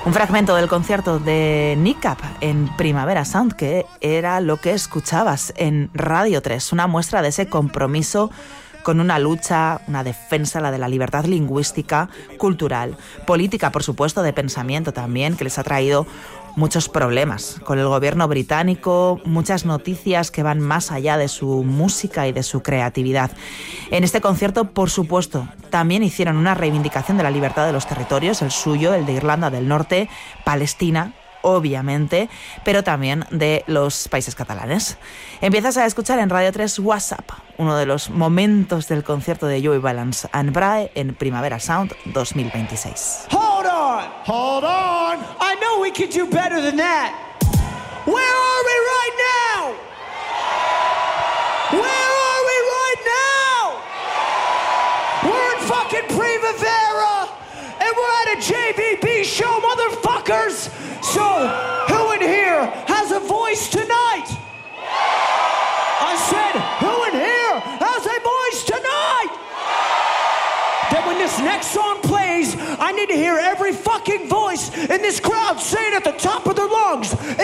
Un fragmento del concierto de Nick Cave en Primavera Sound, que era lo que escuchabas en Radio 3, una muestra de ese compromiso con una lucha, una defensa, la de la libertad lingüística, cultural, política, por supuesto, de pensamiento también, que les ha traído muchos problemas con el gobierno británico, muchas noticias que van más allá de su música y de su creatividad. En este concierto, por supuesto, también hicieron una reivindicación de la libertad de los territorios, el suyo, el de Irlanda del Norte, Palestina, obviamente, pero también de los países catalanes. Empiezas a escuchar en Radio 3 WhatsApp, uno de los momentos del concierto de Joey Valence and Brahe en Primavera Sound 2026. Hold on. I know we could do better than that. Where are we right now? Where are we right now? We're in fucking Primavera, and we're at a JVB show, motherfuckers. So, who in here has a voice tonight? I said, who in here has a voice tonight? Then when this next song plays, I need to hear every fucking voice in this crowd saying at the top of their